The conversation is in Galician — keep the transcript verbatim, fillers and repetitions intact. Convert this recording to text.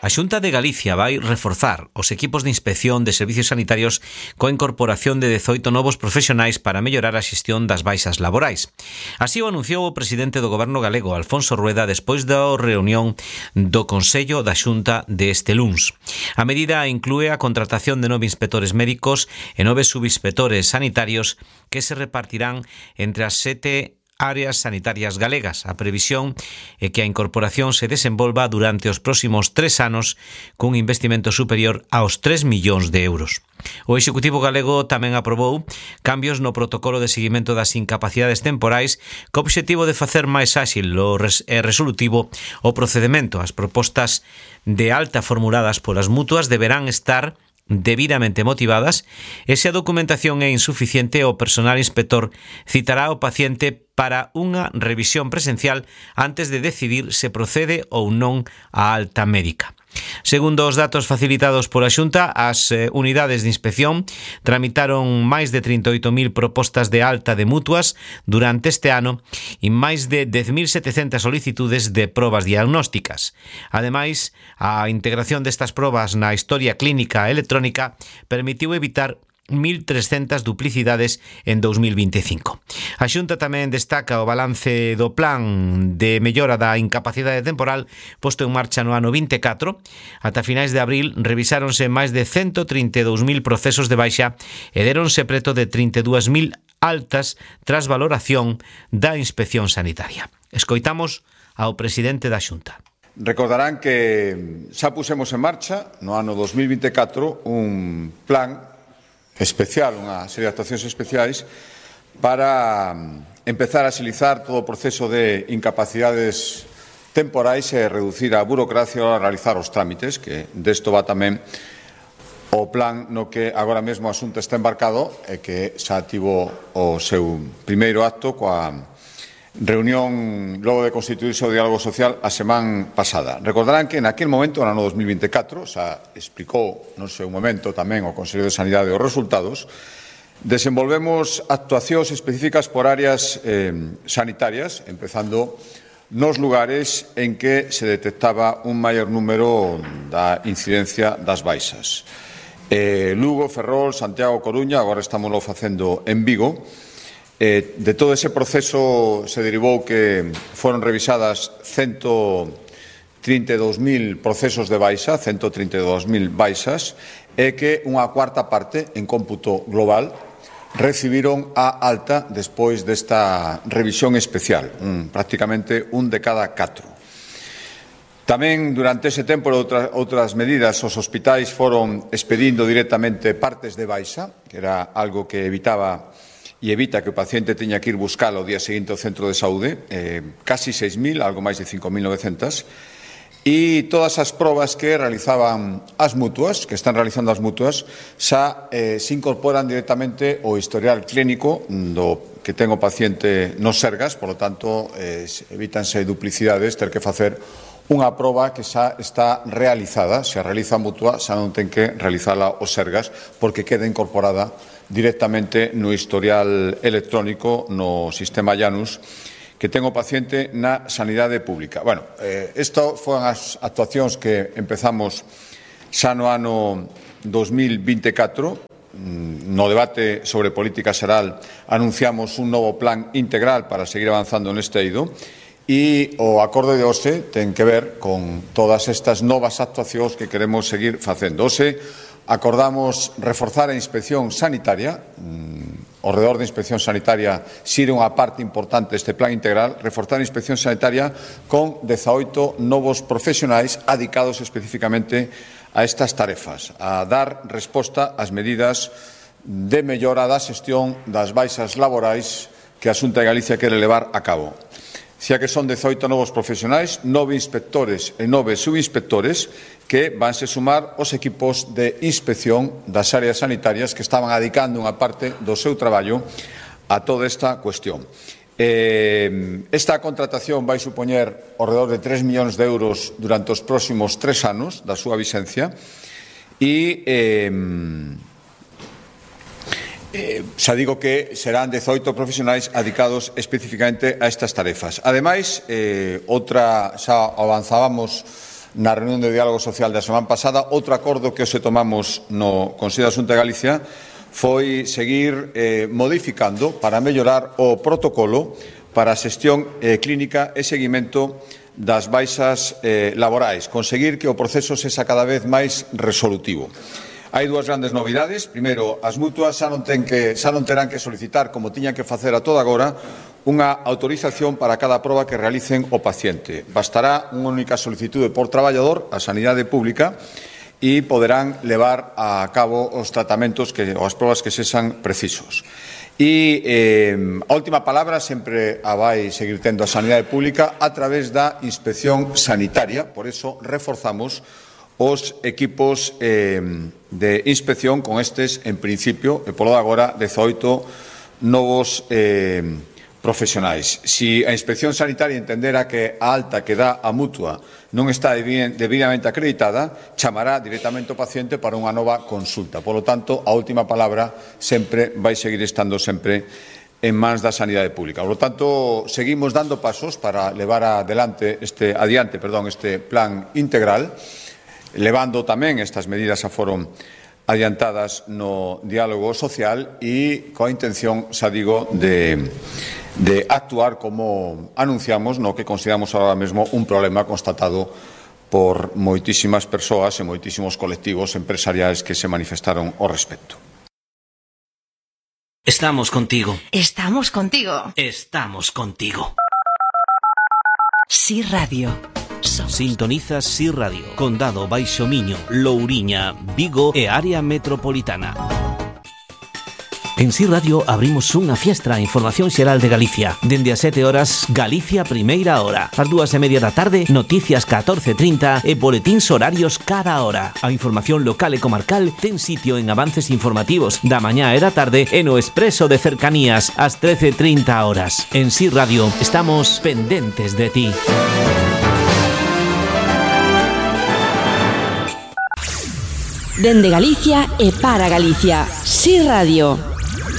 A Xunta de Galicia vai reforzar os equipos de inspección de servicios sanitarios coa incorporación de dezoito novos profesionais para mellorar a xestión das baixas laborais. Así o anunciou o presidente do Goberno galego, Alfonso Rueda, despois da reunión do Consello da Xunta deste luns. A medida inclúe a contratación de nove inspectores médicos e nove subinspectores sanitarios que se repartirán entre as sete áreas sanitarias galegas. A previsión é que a incorporación se desenvolva durante os próximos tres anos cun investimento superior aos tres millóns de euros. O Executivo galego tamén aprobou cambios no protocolo de seguimento das incapacidades temporais co obxectivo de facer máis áxil e resolutivo o procedemento. As propostas de alta formuladas polas mutuas deberán estar debidamente motivadas e se a documentación é insuficiente, o personal inspector citará ao paciente para unha revisión presencial antes de decidir se procede ou non a alta médica. Segundo os datos facilitados pola Xunta, as eh, unidades de inspección tramitaron máis de trinta e oito mil propostas de alta de mutuas durante este ano e máis de dez mil setecentas solicitudes de probas diagnósticas. Ademais, a integración destas probas na historia clínica electrónica permitiu evitar mil trescentas duplicidades en dous mil vinte e cinco. A Xunta tamén destaca o balance do plan de mellora da incapacidade temporal posto en marcha no ano vinte e catro. Ata finais de abril revisáronse máis de ciento trinta e dous mil procesos de baixa e deronse preto de trinta e dúas mil altas tras valoración da inspección sanitaria. Escoitamos ao presidente da Xunta. Recordarán que xa pusemos en marcha no ano dos mil vinte e catro un plan especial, unha serie de actuacións especiais para empezar a axilizar todo o proceso de incapacidades temporais e reducir a burocracia a realizar os trámites, que desto va tamén o plan no que agora mesmo a Xunta está embarcado e que xa tivo o seu primeiro acto coa reunión logo de constituirse o diálogo social a semana pasada. Recordarán que naquel momento, no ano dos mil vinte e catro, xa explicou no seu momento tamén o Consello de Sanidade os resultados, desenvolvemos actuacións específicas por áreas eh, sanitarias, empezando nos lugares en que se detectaba un maior número da incidencia das baixas. Eh, Lugo, Ferrol, Santiago, Coruña, agora estamos facendo en Vigo. Eh, de todo ese proceso se derivou que foron revisadas ciento trinta e dous mil procesos de baixa, ciento trinta e dous mil baixas, e que unha cuarta parte, en cómputo global, recibiron a alta despois desta revisión especial, un, prácticamente un de cada catro. Tamén, durante ese tempo, outras, outras medidas, os hospitais foron expedindo directamente partes de baixa, que era algo que evitaba e evita que o paciente teña que ir buscalo o día seguinte ao centro de saúde, eh, casi seis mil, algo máis de cinco mil novecentas, e todas as probas que realizaban as mutuas, que están realizando as mutuas, xa eh, se incorporan directamente ao historial clínico do que ten o paciente nos Sergas, por lo tanto, eh, evítanse duplicidades, ter que facer unha proba que xa está realizada, se a realiza a mutua, xa non ten que realizala o Sergas, porque queda incorporada directamente no historial electrónico no sistema Janus que ten o paciente na sanidade pública. Bueno, eh, isto foron as actuacións que empezamos xa no ano dos mil vinte e catro. No debate sobre política xeral anunciamos un novo plan integral para seguir avanzando neste eido e o acordo de hoxe ten que ver con todas estas novas actuacións que queremos seguir facendo. Hoxe acordamos reforzar a inspección sanitaria. O redor de inspección sanitaria sirve unha parte importante deste plan integral, reforzar a inspección sanitaria con dezaoito novos profesionais adicados especificamente a estas tarefas, a dar resposta ás medidas de mellora da xestión das baixas laborais que a Xunta de Galicia quere levar a cabo. Xa que son dezaoito novos profesionais, nove inspectores e nove subinspectores que vanse sumar os equipos de inspección das áreas sanitarias que estaban adicando unha parte do seu traballo a toda esta cuestión. Eh, esta contratación vai supoñer ao redor de tres millóns de euros durante os próximos tres anos da súa vixencia e eh, eh, xa digo que serán dezaoito profesionais adicados especificamente a estas tarefas. Ademais, eh, outra xa avanzábamos na reunión de diálogo social da semana pasada. Outro acordo que hoxe tomamos no Consello da Xunta de Galicia foi seguir eh, modificando para mellorar o protocolo para a xestión eh, clínica e seguimento das baixas eh, laborais, conseguir que o proceso sexa cada vez máis resolutivo. Hai dúas grandes novidades. Primeiro, as mutuas xa non, ten que, xa non terán que solicitar, como tiñan que facer a toda agora, unha autorización para cada proba que realicen o paciente. Bastará unha única solicitude por traballador á sanidade pública e poderán levar a cabo os tratamentos que, ou as probas que sexan precisos. E eh, a última palabra sempre a vai seguir tendo a sanidade pública a través da inspección sanitaria. Por eso reforzamos os equipos eh, de inspección con estes, en principio, e polo de agora, dezoito novos eh, profesionais. Si a inspección sanitaria entendera que a alta que dá a mutua non está debidamente acreditada, chamará directamente o paciente para unha nova consulta. Por lo tanto, a última palabra sempre vai seguir estando sempre en mans da sanidade pública. Por lo tanto, seguimos dando pasos para levar adelante este, adiante perdón, este plan integral, levando tamén estas medidas a foron adiantadas no diálogo social e coa intención, xa digo, de, de actuar como anunciamos no que consideramos ahora mesmo un problema constatado por moitísimas persoas e moitísimos colectivos empresariais que se manifestaron ao respecto. Estamos contigo. Estamos contigo. Estamos contigo. Sí Radio. Sintonizas Sí Radio, Condado Baixo Miño, Louriña, Vigo e área metropolitana. En Sí Radio abrimos unha fiestra a información xeral de Galicia. Dende as sete horas, Galicia Primeira Hora. Ás dúas e media da tarde, noticias catorce e trinta e boletíns horarios cada hora. A información local e comarcal ten sitio en avances informativos da mañá e da tarde e no expreso de cercanías ás trece e trinta horas. En Sí Radio estamos pendentes de ti. Dende Galicia e para Galicia. Sí Radio.